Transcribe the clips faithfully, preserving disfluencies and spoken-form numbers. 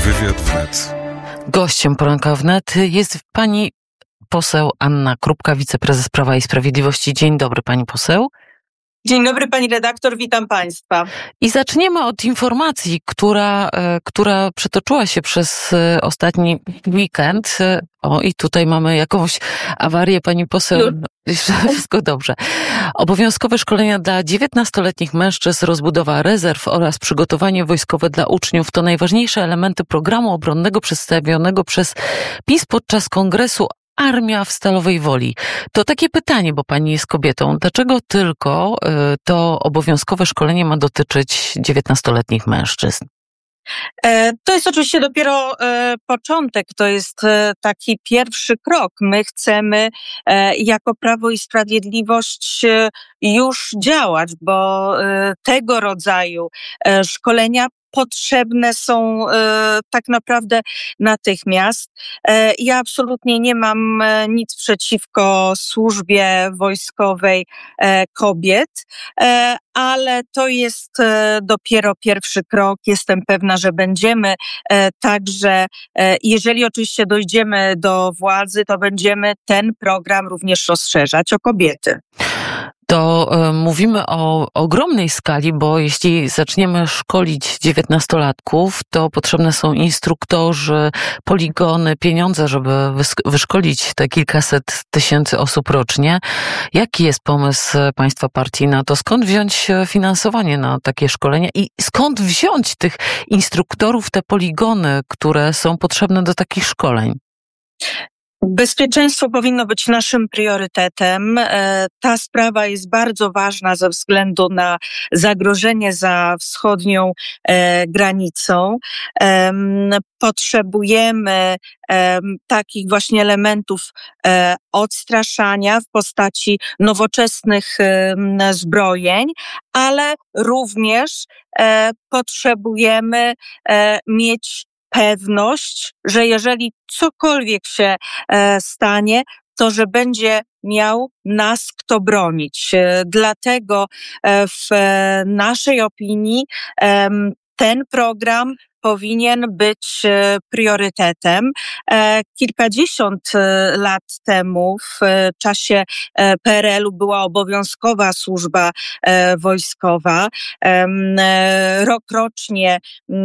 Wywiad wnet. Gościem poranka wnet jest pani poseł Anna Krupka, wiceprezes Prawa i Sprawiedliwości. Dzień dobry, pani poseł. Dzień dobry, pani redaktor, witam państwa. I zaczniemy od informacji, która, która przetoczyła się przez ostatni weekend. O, i tutaj mamy jakąś awarię, pani poseł. Już. Wszystko dobrze. Obowiązkowe szkolenia dla dziewiętnastoletnich mężczyzn, rozbudowa rezerw oraz przygotowanie wojskowe dla uczniów to najważniejsze elementy programu obronnego przedstawionego przez PiS podczas kongresu Armia w Stalowej Woli. To takie pytanie, bo pani jest kobietą. Dlaczego tylko y, to obowiązkowe szkolenie ma dotyczyć dziewiętnastoletnich mężczyzn? To jest oczywiście dopiero początek, to jest taki pierwszy krok. My chcemy jako Prawo i Sprawiedliwość już działać, bo tego rodzaju szkolenia potrzebne są e, tak naprawdę natychmiast. E, ja absolutnie nie mam nic przeciwko służbie wojskowej e, kobiet, e, ale to jest e, dopiero pierwszy krok. Jestem pewna, że będziemy e, także, e, jeżeli oczywiście dojdziemy do władzy, to będziemy ten program również rozszerzać o kobiety. To y, mówimy o ogromnej skali, bo jeśli zaczniemy szkolić dziewiętnastolatków, to potrzebne są instruktorzy, poligony, pieniądze, żeby wys- wyszkolić te kilkaset tysięcy osób rocznie. Jaki jest pomysł państwa partii na to? Skąd wziąć finansowanie na takie szkolenia i skąd wziąć tych instruktorów, te poligony, które są potrzebne do takich szkoleń? Bezpieczeństwo powinno być naszym priorytetem. Ta sprawa jest bardzo ważna ze względu na zagrożenie za wschodnią granicą. Potrzebujemy takich właśnie elementów odstraszania w postaci nowoczesnych zbrojeń, ale również potrzebujemy mieć pewność, że jeżeli cokolwiek się e, stanie, to że będzie miał nas kto bronić. E, dlatego e, w e, naszej opinii e, ten program powinien być priorytetem. Kilkadziesiąt lat temu, w czasie P R L u, była obowiązkowa służba wojskowa. Rokrocznie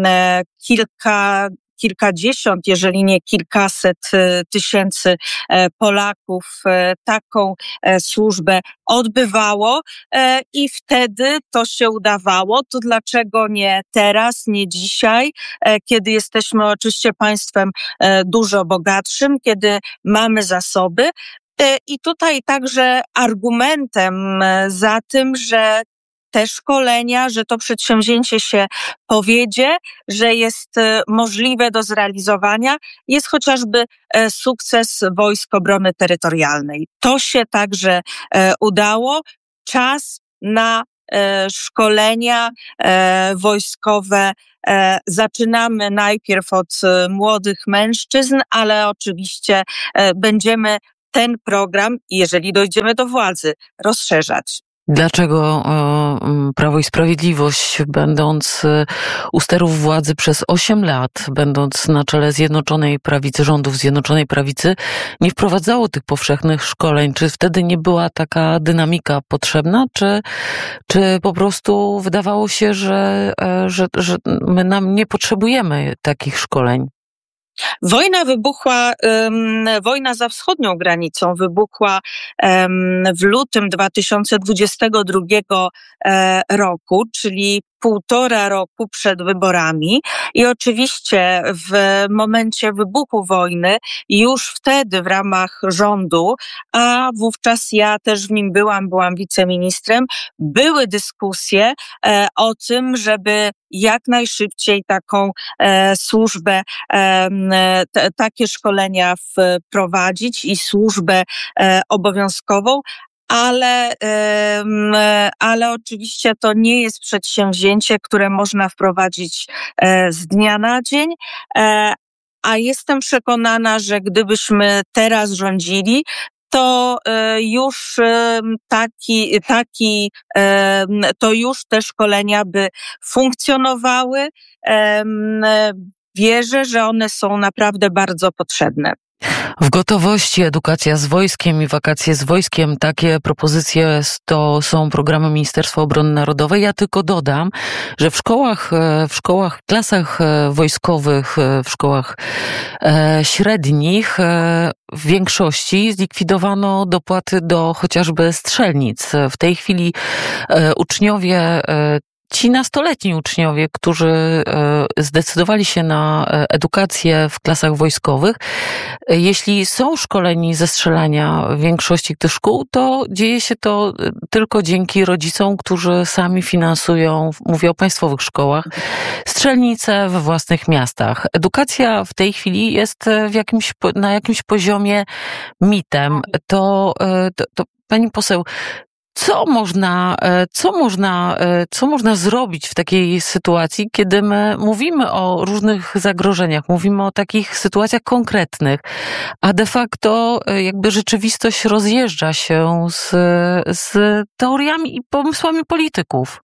kilka kilkadziesiąt, jeżeli nie kilkaset tysięcy Polaków taką służbę odbywało i wtedy to się udawało. To dlaczego nie teraz, nie dzisiaj, kiedy jesteśmy oczywiście państwem dużo bogatszym, kiedy mamy zasoby. I tutaj także argumentem za tym, że te szkolenia, że to przedsięwzięcie się powiedzie, że jest możliwe do zrealizowania, jest chociażby sukces Wojsk Obrony Terytorialnej. To się także udało. Czas na szkolenia wojskowe zaczynamy najpierw od młodych mężczyzn, ale oczywiście będziemy ten program, jeżeli dojdziemy do władzy, rozszerzać. Dlaczego Prawo i Sprawiedliwość, będąc u sterów władzy przez osiem lat, będąc na czele Zjednoczonej Prawicy, rządów Zjednoczonej Prawicy, nie wprowadzało tych powszechnych szkoleń? Czy wtedy nie była taka dynamika potrzebna? Czy, czy po prostu wydawało się, że, że, że my nam nie potrzebujemy takich szkoleń? Wojna wybuchła, um, wojna za wschodnią granicą wybuchła um, w lutym dwa tysiące dwudziestego drugiego e, roku, czyli półtora roku przed wyborami i oczywiście w momencie wybuchu wojny już wtedy w ramach rządu, a wówczas ja też w nim byłam, byłam wiceministrem, były dyskusje e, o tym, żeby jak najszybciej taką e, służbę, e, t, takie szkolenia wprowadzić i służbę e, obowiązkową. Ale, ale oczywiście to nie jest przedsięwzięcie, które można wprowadzić z dnia na dzień, a jestem przekonana, że gdybyśmy teraz rządzili, to już taki, taki, to już te szkolenia by funkcjonowały. wierzę, że one są naprawdę bardzo potrzebne. W gotowości edukacja z wojskiem i wakacje z wojskiem. Takie propozycje to są programy Ministerstwa Obrony Narodowej. Ja tylko dodam, że w szkołach, w szkołach, w klasach wojskowych, w szkołach średnich w większości zlikwidowano dopłaty do chociażby strzelnic. W tej chwili uczniowie Ci nastoletni uczniowie, którzy zdecydowali się na edukację w klasach wojskowych, jeśli są szkoleni ze strzelania w większości tych szkół, to dzieje się to tylko dzięki rodzicom, którzy sami finansują, mówię o państwowych szkołach, strzelnice we własnych miastach. Edukacja w tej chwili jest w jakimś, na jakimś poziomie mitem. To, to, to pani poseł, Co można, co można, co można zrobić w takiej sytuacji, kiedy my mówimy o różnych zagrożeniach, mówimy o takich sytuacjach konkretnych, a de facto jakby rzeczywistość rozjeżdża się z, z teoriami i pomysłami polityków?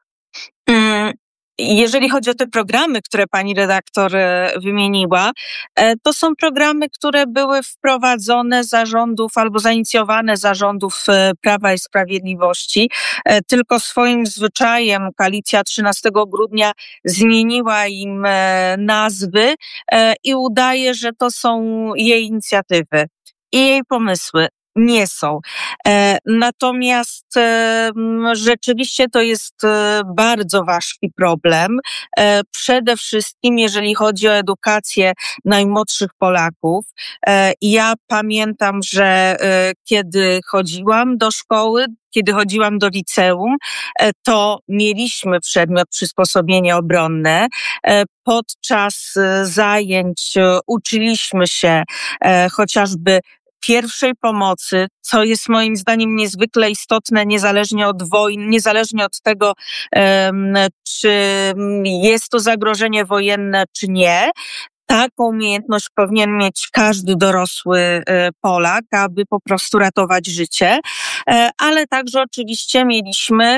Mm. Jeżeli chodzi o te programy, które pani redaktor wymieniła, to są programy, które były wprowadzone za rządów albo zainicjowane za rządów Prawa i Sprawiedliwości. Tylko swoim zwyczajem koalicja trzynastego grudnia zmieniła im nazwy i udaje, że to są jej inicjatywy i jej pomysły. Nie są. E, natomiast e, rzeczywiście to jest e, bardzo ważki problem. E, przede wszystkim, jeżeli chodzi o edukację najmłodszych Polaków. E, ja pamiętam, że e, kiedy chodziłam do szkoły, kiedy chodziłam do liceum, e, to mieliśmy przedmiot przysposobienie obronne. E, podczas e, zajęć e, uczyliśmy się e, chociażby pierwszej pomocy, co jest moim zdaniem niezwykle istotne, niezależnie od wojny, niezależnie od tego, um, czy jest to zagrożenie wojenne, czy nie. Taką umiejętność powinien mieć każdy dorosły Polak, aby po prostu ratować życie, ale także oczywiście mieliśmy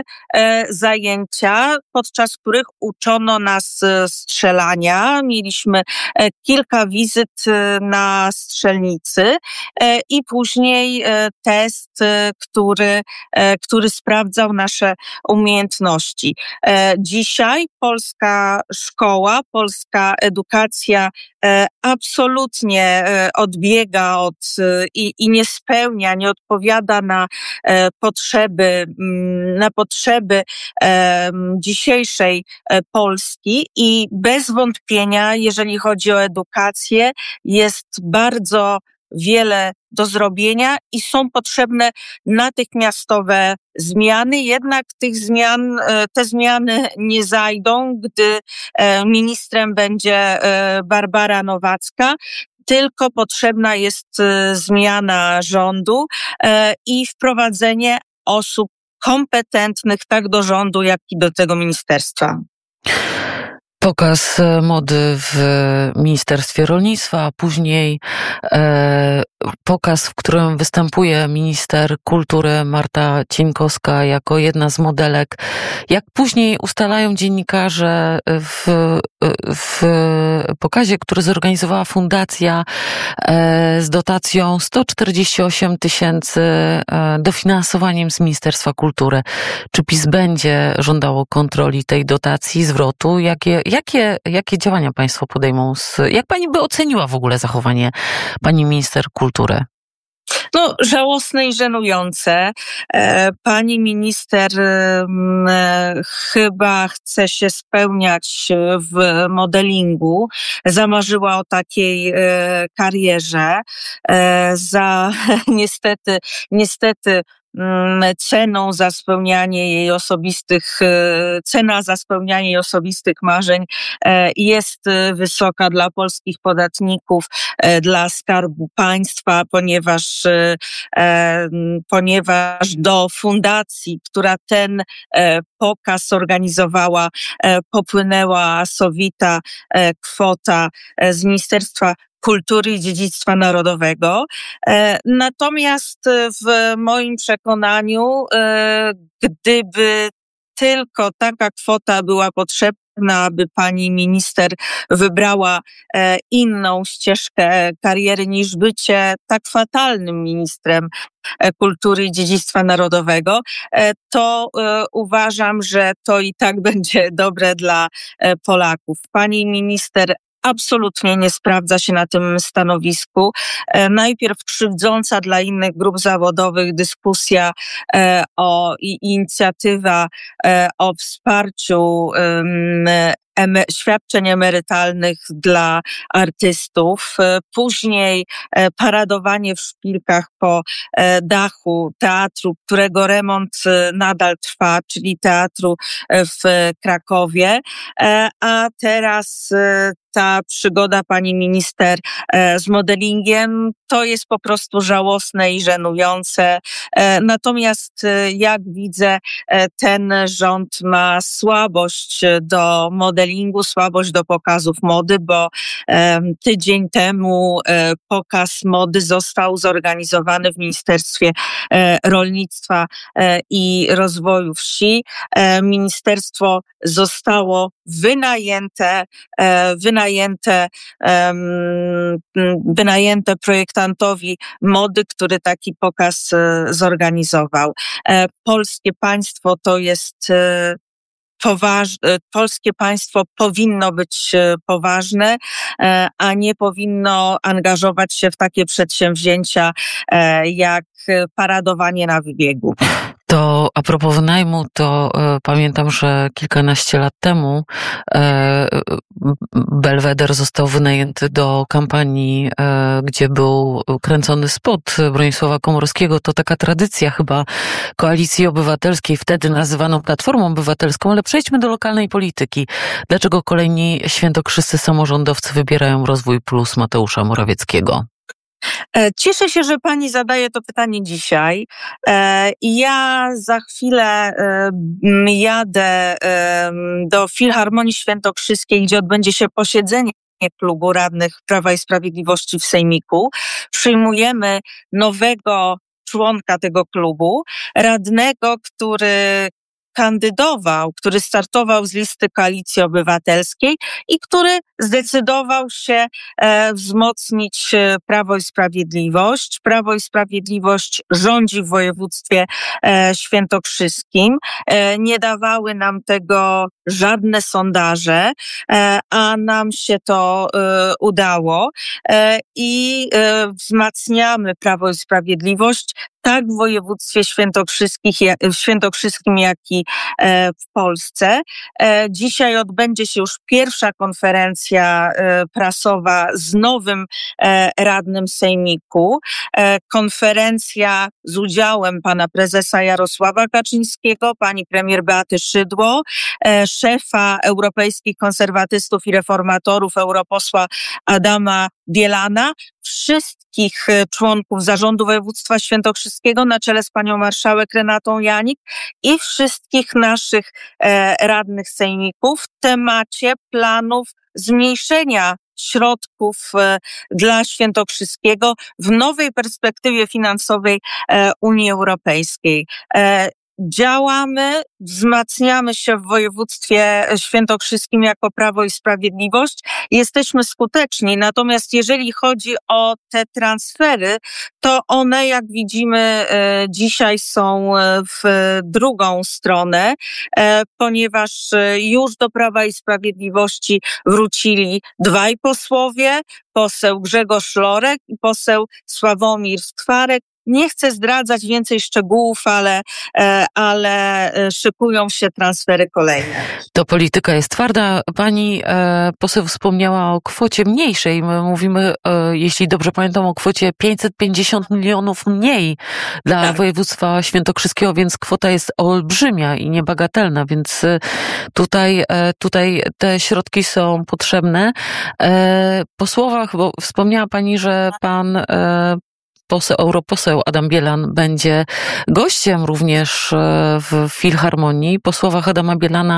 zajęcia, podczas których uczono nas strzelania. Mieliśmy kilka wizyt na strzelnicy i później test, który, który sprawdzał nasze umiejętności. Dzisiaj polska szkoła, polska edukacja absolutnie odbiega od i, i nie spełnia, nie odpowiada na potrzeby, na potrzeby dzisiejszej Polski i bez wątpienia, jeżeli chodzi o edukację, jest bardzo wiele do zrobienia i są potrzebne natychmiastowe zmiany, jednak tych zmian, te zmiany nie zajdą, gdy ministrem będzie Barbara Nowacka, tylko potrzebna jest zmiana rządu i wprowadzenie osób kompetentnych tak do rządu, jak i do tego ministerstwa. Pokaz mody w Ministerstwie Rolnictwa, a później e, pokaz, w którym występuje minister kultury Marta Cieńkowska jako jedna z modelek. Jak później ustalają dziennikarze w, w pokazie, który zorganizowała fundacja e, z dotacją sto czterdzieści osiem tysięcy e, dofinansowaniem z Ministerstwa Kultury. Czy PiS będzie żądało kontroli tej dotacji, zwrotu? Jakie Jakie, jakie działania państwo podejmą? Z, jak pani by oceniła w ogóle zachowanie pani minister kultury? No, żałosne i żenujące. Pani minister chyba chce się spełniać w modelingu. Zamarzyła o takiej karierze. Za niestety, niestety ceną za spełnianie jej osobistych, cena za spełnianie jej osobistych marzeń jest wysoka dla polskich podatników, dla Skarbu Państwa, ponieważ, ponieważ do fundacji, która ten pokaz organizowała, popłynęła sowita kwota z Ministerstwa Kultury i Dziedzictwa Narodowego. Natomiast w moim przekonaniu, gdyby tylko taka kwota była potrzebna, aby pani minister wybrała e, inną ścieżkę kariery niż bycie tak fatalnym ministrem e, kultury i dziedzictwa narodowego, e, to e, uważam, że to i tak będzie dobre dla e, Polaków. Pani minister absolutnie nie sprawdza się na tym stanowisku. E, najpierw krzywdząca dla innych grup zawodowych dyskusja e, o i inicjatywa e, o wsparciu e, Eme- świadczeń emerytalnych dla artystów, e, później e, paradowanie w szpilkach po e, dachu teatru, którego remont e, nadal trwa, czyli teatru e, w Krakowie, e, a teraz e, ta przygoda pani minister e, z modelingiem to jest po prostu żałosne i żenujące. E, natomiast e, jak widzę, e, ten rząd ma słabość do modelingu, słabość do pokazów mody, bo e, tydzień temu e, pokaz mody został zorganizowany w Ministerstwie e, Rolnictwa e, i Rozwoju Wsi. E, ministerstwo zostało wynajęte, e, wynajęte, um, wynajęte projektantowi mody, który taki pokaz e, zorganizował. E, polskie państwo to jest e, Poważ, polskie państwo powinno być poważne, a nie powinno angażować się w takie przedsięwzięcia jak paradowanie na wybiegu. To a propos wynajmu, to e, pamiętam, że kilkanaście lat temu e, Belweder został wynajęty do kampanii, e, gdzie był kręcony spot Bronisława Komorowskiego. To taka tradycja chyba Koalicji Obywatelskiej, wtedy nazywaną Platformą Obywatelską, ale przejdźmy do lokalnej polityki. Dlaczego kolejni świętokrzyscy samorządowcy wybierają Rozwój Plus Mateusza Morawieckiego? Cieszę się, że pani zadaje to pytanie dzisiaj. Ja za chwilę jadę do Filharmonii Świętokrzyskiej, gdzie odbędzie się posiedzenie klubu radnych Prawa i Sprawiedliwości w Sejmiku. Przyjmujemy nowego członka tego klubu, radnego, który kandydował, który startował z listy Koalicji Obywatelskiej i który zdecydował się e, wzmocnić Prawo i Sprawiedliwość. Prawo i Sprawiedliwość rządzi w województwie e, świętokrzyskim. E, nie dawały nam tego żadne sondaże, e, a nam się to e, udało e, i e, wzmacniamy Prawo i Sprawiedliwość tak w województwie świętokrzyskim, jak i w Polsce. Dzisiaj odbędzie się już pierwsza konferencja prasowa z nowym radnym Sejmiku. Konferencja z udziałem pana prezesa Jarosława Kaczyńskiego, pani premier Beaty Szydło, szefa Europejskich Konserwatystów i Reformatorów, europosła Adama Bielana, wszystkich członków zarządu województwa świętokrzyskiego na czele z panią marszałek Renatą Janik i wszystkich naszych e, radnych sejmików w temacie planów zmniejszenia środków e, dla Świętokrzyskiego w nowej perspektywie finansowej e, Unii Europejskiej. E, Działamy, wzmacniamy się w województwie świętokrzyskim jako Prawo i Sprawiedliwość. Jesteśmy skuteczni, natomiast jeżeli chodzi o te transfery, to one, jak widzimy, dzisiaj są w drugą stronę, ponieważ już do Prawa i Sprawiedliwości wrócili dwaj posłowie, poseł Grzegorz Lorek i poseł Sławomir Skwarek. Nie chcę zdradzać więcej szczegółów, ale, ale szykują się transfery kolejne. To polityka jest twarda. Pani e, poseł wspomniała o kwocie mniejszej. My mówimy, e, jeśli dobrze pamiętam, o kwocie pięćset pięćdziesiąt milionów mniej dla tak. województwa świętokrzyskiego, więc kwota jest olbrzymia i niebagatelna, więc tutaj, e, tutaj te środki są potrzebne. E, po słowach, bo wspomniała pani, że pan e, Poseł, europoseł Adam Bielan będzie gościem również w Filharmonii. Po słowach Adama Bielana,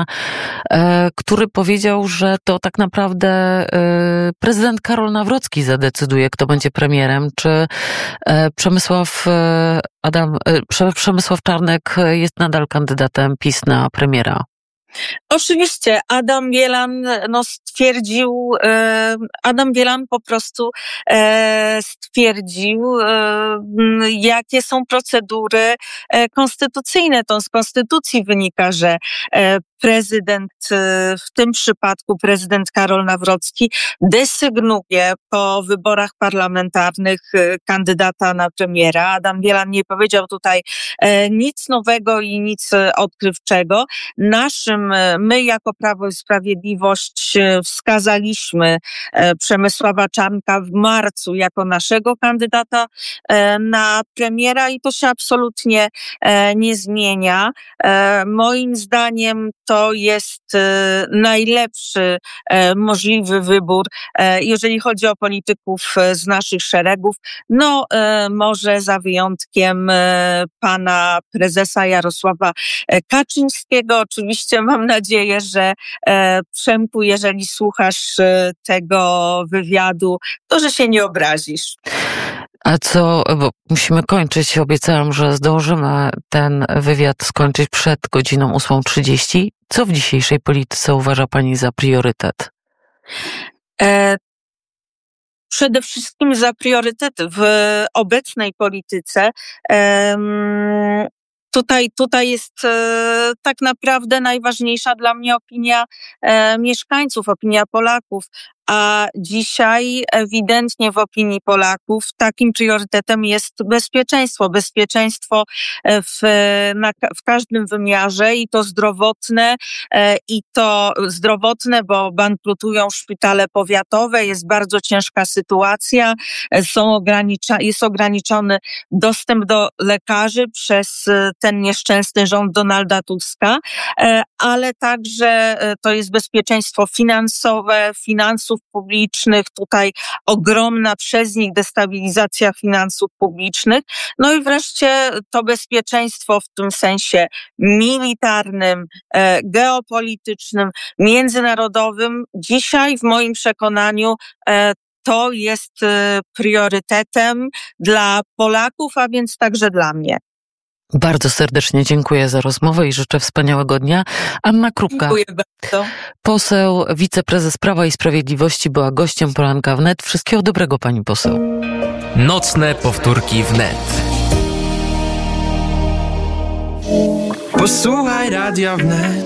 który powiedział, że to tak naprawdę prezydent Karol Nawrocki zadecyduje, kto będzie premierem. Czy Przemysław Adam, Przemysław Czarnek jest nadal kandydatem PiS na premiera? Oczywiście Adam Bielan no, stwierdził, e, Adam Bielan po prostu e, stwierdził, e, jakie są procedury e, konstytucyjne. To z konstytucji wynika, że e, prezydent, e, w tym przypadku prezydent Karol Nawrocki desygnuje po wyborach parlamentarnych e, kandydata na premiera. Adam Bielan nie powiedział tutaj e, nic nowego i nic e, odkrywczego. Naszym My jako Prawo i Sprawiedliwość wskazaliśmy Przemysława Czarnka w marcu jako naszego kandydata na premiera i to się absolutnie nie zmienia. Moim zdaniem to jest najlepszy możliwy wybór, jeżeli chodzi o polityków z naszych szeregów. No może za wyjątkiem pana prezesa Jarosława Kaczyńskiego. Oczywiście mam nadzieję, że e, Przemku, jeżeli słuchasz e, tego wywiadu, to że się nie obrazisz. A co, bo musimy kończyć, obiecałam, że zdążymy ten wywiad skończyć przed godziną ósmą trzydzieści. Co w dzisiejszej polityce uważa pani za priorytet? E, Przede wszystkim za priorytet w obecnej polityce e, Tutaj, tutaj jest e, tak naprawdę najważniejsza dla mnie opinia e, mieszkańców, opinia Polaków, a dzisiaj ewidentnie w opinii Polaków takim priorytetem jest bezpieczeństwo. Bezpieczeństwo w, na, w każdym wymiarze i to zdrowotne, e, i to zdrowotne, bo bankrutują szpitale powiatowe, jest bardzo ciężka sytuacja, są ogranicza, jest ograniczony dostęp do lekarzy przez ten nieszczęsny rząd Donalda Tuska, e, ale także to jest bezpieczeństwo finansowe, finansów publicznych, tutaj ogromna przez nich destabilizacja finansów publicznych. No i wreszcie to bezpieczeństwo w tym sensie militarnym, e, geopolitycznym, międzynarodowym. Dzisiaj w moim przekonaniu e, to jest e, priorytetem dla Polaków, a więc także dla mnie. Bardzo serdecznie dziękuję za rozmowę i życzę wspaniałego dnia. Anna Krupka, dziękuję bardzo. Poseł, wiceprezes Prawa i Sprawiedliwości, była gościem Poranka Wnet. Wszystkiego dobrego, pani poseł. Nocne powtórki wnet. Posłuchaj Radia Wnet.